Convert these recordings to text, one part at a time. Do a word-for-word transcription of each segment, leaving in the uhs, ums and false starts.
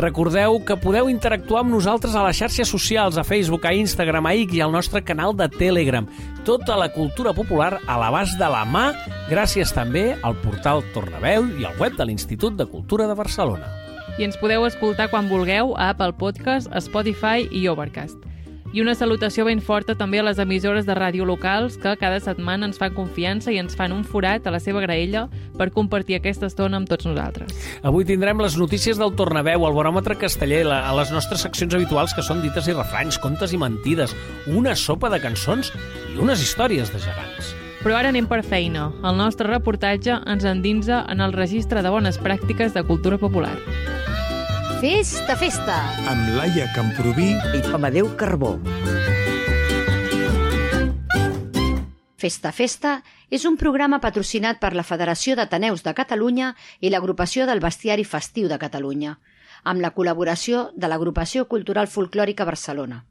Recordeu que podeu interactuar amb nosaltres a les xarxes socials, a Facebook, a Instagram, a X i al nostre canal de Telegram. Tota la cultura popular a l'abast de la mà, gràcies també al portal Tornaveu i al web de l'Institut de Cultura de Barcelona. I ens podeu escoltar quan vulgueu a Apple Podcast, Spotify i Overcast. I una salutació ben forta també a les emissores de ràdio locals que cada setmana ens fan confiança i ens fan un forat a la seva graella per compartir aquesta estona amb tots nosaltres. Avui tindrem les notícies del Tornaveu, el baròmetre casteller, la, a les nostres seccions habituals que són dites i refranys, contes i mentides, una sopa de cançons i unes històries de gegants. Però ara anem per feina. El nostre reportatge ens endinsa en el registre de bones pràctiques de cultura popular. Festa, festa! Amb Laia Camproví i Amadeu Carbó. Festa, festa és un programa patrocinat per la Federació d'Ateneus de Catalunya i l'Agrupació del Bestiari Festiu de Catalunya, amb la col·laboració de l'Agrupació Cultural Folclòrica Barcelona.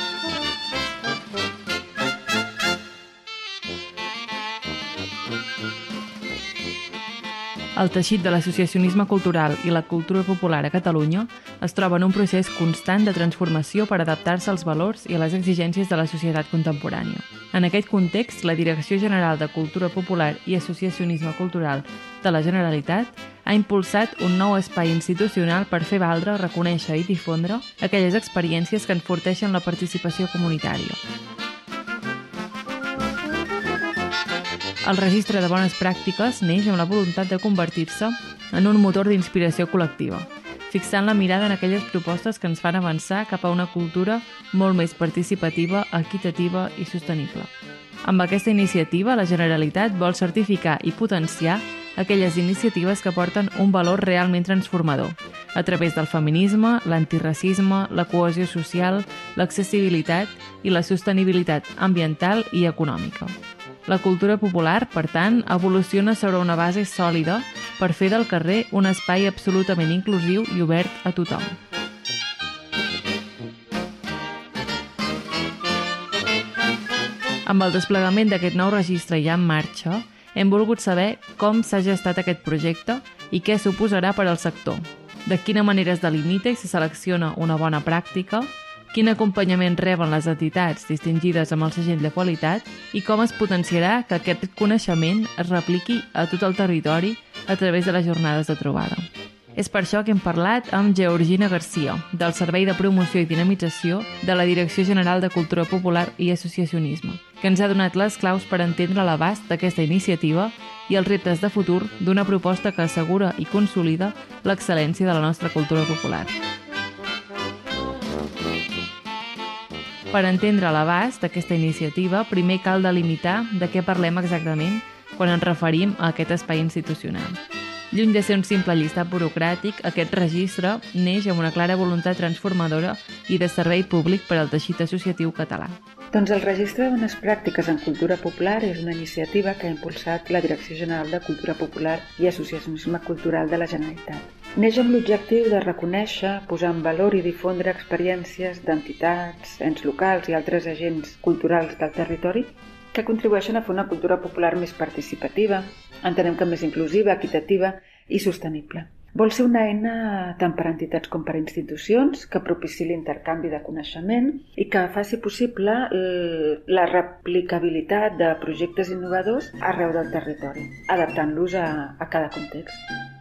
El teixit de l'associacionisme cultural i la cultura popular a Catalunya es troba en un procés constant de transformació per adaptar-se als valors i a les exigències de la societat contemporània. En aquest context, la Direcció General de Cultura Popular i Associacionisme Cultural de la Generalitat ha impulsat un nou espai institucional per fer valdre, reconèixer i difondre aquelles experiències que enforteixen la participació comunitària. El registre de bones pràctiques neix amb la voluntat de convertir-se en un motor d'inspiració col·lectiva, fixant la mirada en aquelles propostes que ens fan avançar cap a una cultura molt més participativa, equitativa i sostenible. Amb aquesta iniciativa, la Generalitat vol certificar i potenciar aquelles iniciatives que porten un valor realment transformador, a través del feminisme, l'antiracisme, la cohesió social, l'accessibilitat i la sostenibilitat ambiental i econòmica. La cultura popular, per tant, evoluciona sobre una base sòlida per fer del carrer un espai absolutament inclusiu i obert a tothom. Amb el desplegament d'aquest nou registre ja en marxa, hem volgut saber com s'ha gestat aquest projecte i què suposarà per al sector, de quina manera es delimita i se selecciona una bona pràctica, quin acompanyament reben les entitats distingides amb el segell de qualitat i com es potenciarà que aquest coneixement es repliqui a tot el territori a través de les jornades de trobada. És per això que hem parlat amb Georgina Garcia, del Servei de Promoció i Dinamització de la Direcció General de Cultura Popular i Associacionisme, que ens ha donat les claus per entendre l'abast d'aquesta iniciativa i els reptes de futur d'una proposta que assegura i consolida l'excel·lència de la nostra cultura popular. Per entendre l'abast d'aquesta iniciativa, primer cal delimitar de què parlem exactament quan ens referim a aquest espai institucional. Lluny de ser un simple llistat burocràtic, aquest registre neix amb una clara voluntat transformadora i de servei públic per al teixit associatiu català. Doncs el Registre de Bones Pràctiques en Cultura Popular és una iniciativa que ha impulsat la Direcció General de Cultura Popular i Associacionisme Cultural de la Generalitat. Neix amb l'objectiu de reconèixer, posar en valor i difondre experiències d'entitats, ens locals i altres agents culturals del territori que contribueixen a fer una cultura popular més participativa, entenem que més inclusiva, equitativa i sostenible. Vol ser una eina tant per a entitats com per a institucions que propiciï l'intercanvi de coneixement i que faci possible la replicabilitat de projectes innovadors arreu del territori, adaptant-los a, a cada context.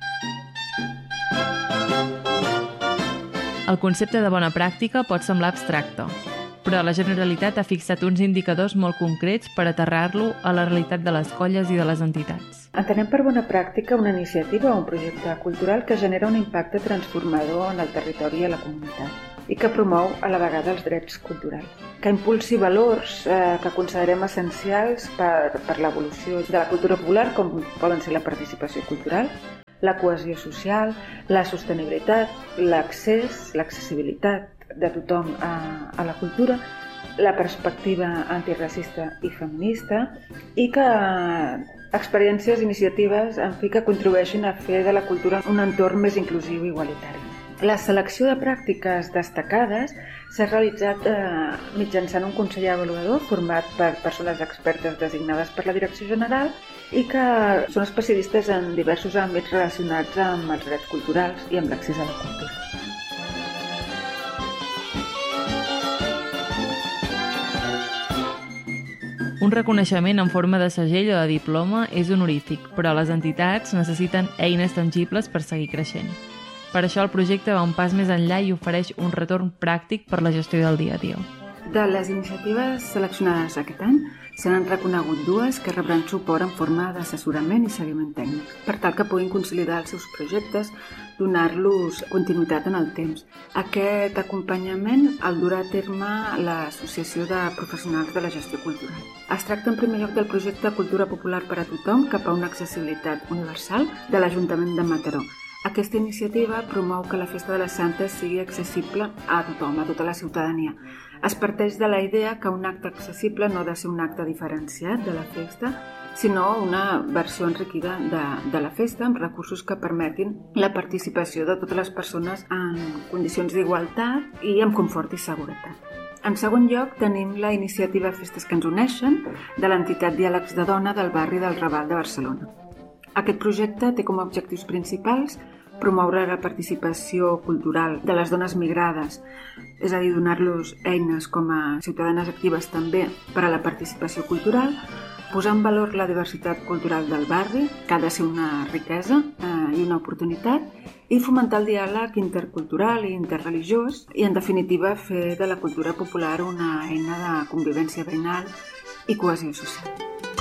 El concepte de bona pràctica pot semblar abstracte, però la Generalitat ha fixat uns indicadors molt concrets per aterrar-lo a la realitat de les colles i de les entitats. Entenem per bona pràctica una iniciativa o un projecte cultural que genera un impacte transformador en el territori i a la comunitat i que promou a la vegada els drets culturals, que impulsi valors eh, que considerem essencials per, per l'evolució de la cultura popular, com poden ser la participació cultural, la cohesió social, la sostenibilitat, l'accés, l'accessibilitat de tothom a, a la cultura, la perspectiva antiracista i feminista i que experiències, iniciatives, en fi, que contribueixin a fer de la cultura un entorn més inclusiu i igualitari. La selecció de pràctiques destacades s'ha realitzat eh, mitjançant un consell avaluador format per persones expertes designades per la Direcció General i que són especialistes en diversos àmbits relacionats amb els drets culturals i amb l'accés a la cultura. Un reconeixement en forma de segell o de diploma és honorífic, però les entitats necessiten eines tangibles per seguir creixent. Per això el projecte va un pas més enllà i ofereix un retorn pràctic per la gestió del dia a dia. De les iniciatives seleccionades aquest any, se n'han reconegut dues que rebran suport en forma d'assessorament i seguiment tècnic, per tal que puguin consolidar els seus projectes, donar-los continuïtat en el temps. Aquest acompanyament el durà a terme l'Associació de Professionals de la Gestió Cultural. Es tracta en primer lloc del projecte Cultura Popular per a tothom cap a una accessibilitat universal de l'Ajuntament de Mataró. Aquesta iniciativa promou que la Festa de les Santes sigui accessible a tothom, a tota la ciutadania. Es parteix de la idea que un acte accessible no ha de ser un acte diferenciat de la festa, sinó una versió enriquida de, de la festa amb recursos que permetin la participació de totes les persones en condicions d'igualtat i amb confort i seguretat. En segon lloc, tenim la iniciativa Festes que ens uneixen de l'entitat Diàlegs de Dona del barri del Raval de Barcelona. Aquest projecte té com a objectius principals promoure la participació cultural de les dones migrades, és a dir, donar-los eines com a ciutadanes actives també per a la participació cultural, posar en valor la diversitat cultural del barri, que ha de ser una riquesa eh, i una oportunitat, i fomentar el diàleg intercultural i interreligiós i, en definitiva, fer de la cultura popular una eina de convivència veïnal i cohesió social.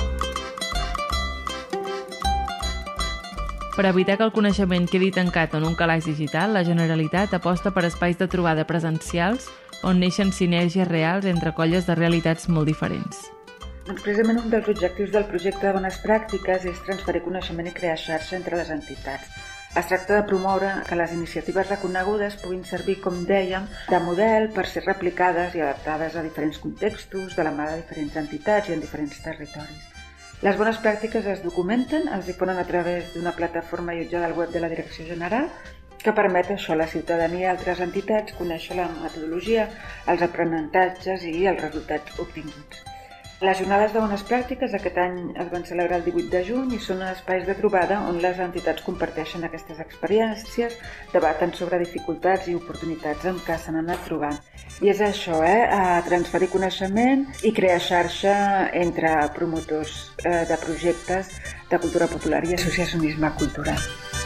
Per evitar que el coneixement quedi tancat en un calaix digital, la Generalitat aposta per espais de trobada presencials on neixen sinergies reals entre colles de realitats molt diferents. Doncs precisament un dels objectius del projecte de bones pràctiques és transferir coneixement i crear xarxa entre les entitats. Es tracta de promoure que les iniciatives reconegudes puguin servir, com dèiem, de model per ser replicades i adaptades a diferents contextos, de la mà de diferents entitats i en diferents territoris. Les bones pràctiques es documenten, es difonen a través d'una plataforma allotjada al web de la Direcció General que permet això a la ciutadania i altres entitats conèixer la metodologia, els aprenentatges i els resultats obtinguts. Les jornades de bones pràctiques aquest any es van celebrar el divuit de juny i són espais de trobada on les entitats comparteixen aquestes experiències, debaten sobre dificultats i oportunitats amb què s'han anat trobant. I és això, eh? A transferir coneixement i crear xarxa entre promotors eh, de projectes de cultura popular i associacionisme cultural.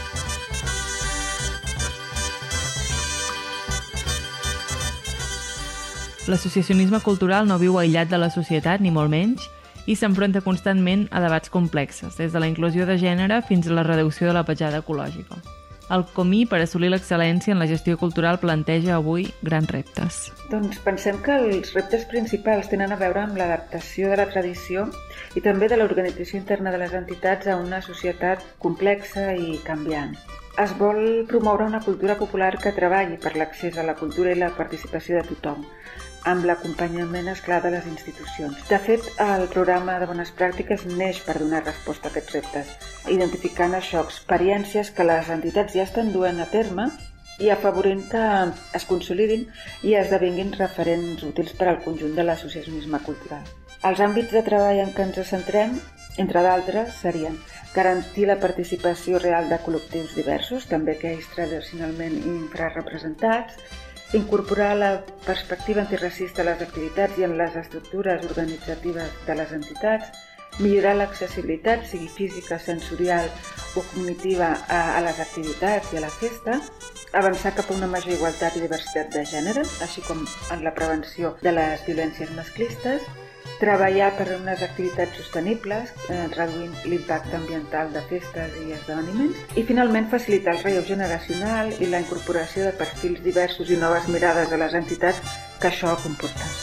L'associacionisme cultural no viu aïllat de la societat, ni molt menys, i s'enfronta constantment a debats complexes, des de la inclusió de gènere fins a la reducció de la petjada ecològica. El Comí, per assolir l'excel·lència en la gestió cultural, planteja avui grans reptes. Doncs pensem que els reptes principals tenen a veure amb l'adaptació de la tradició i també de l'organització interna de les entitats a una societat complexa i canviant. Es vol promoure una cultura popular que treballi per l'accés a la cultura i la participació de tothom, amb l'acompanyament, esclar, de les institucions. De fet, el programa de bones pràctiques neix per donar resposta a aquests reptes, identificant això, experiències que les entitats ja estan duent a terme i afavorint que es consolidin i esdevinguin referents útils per al conjunt de l'associacionisme cultural. Els àmbits de treball en què ens centrem, entre d'altres, serien garantir la participació real de col·lectius diversos, també aquells tradicionalment infrarrepresentats, incorporar la perspectiva antiracista a les activitats i en les estructures organitzatives de les entitats, millorar l'accessibilitat, sigui física, sensorial o cognitiva, a, a les activitats i a la festa, avançar cap a una major igualtat i diversitat de gènere, així com en la prevenció de les violències masclistes, treballar per unes activitats sostenibles, eh, reduint l'impacte ambiental de festes i esdeveniments, i finalment facilitar el relleu generacional i la incorporació de perfils diversos i noves mirades a les entitats que això ha comportat.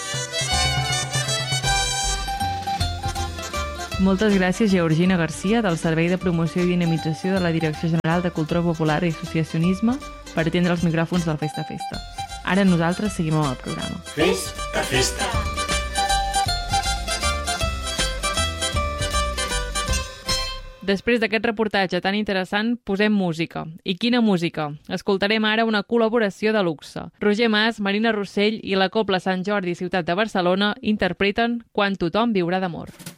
Moltes gràcies, Georgina Garcia, del Servei de Promoció i Dinamització de la Direcció General de Cultura Popular i Associacionisme, per atendre els micròfons del Festa Festa. Ara nosaltres seguim amb el programa. Festa Festa. Després d'aquest reportatge tan interessant, posem música. I quina música? Escoltarem ara una col·laboració de luxe. Roger Mas, Marina Rossell i la Cobla Sant Jordi Ciutat de Barcelona interpreten Quan tothom viurà d'amor.